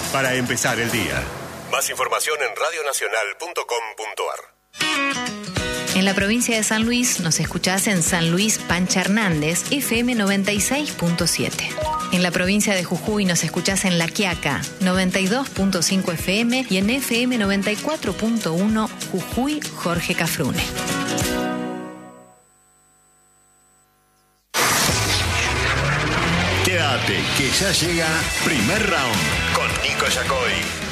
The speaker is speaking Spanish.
para empezar el día. Más información en radionacional.com.ar. En la provincia de San Luis nos escuchás en San Luis Pancha Hernández, FM 96.7. En la provincia de Jujuy nos escuchás en La Quiaca, 92.5 FM y en FM 94.1 Jujuy Jorge Cafrune. Quédate, que ya llega Primer Round con Nico Yacoy.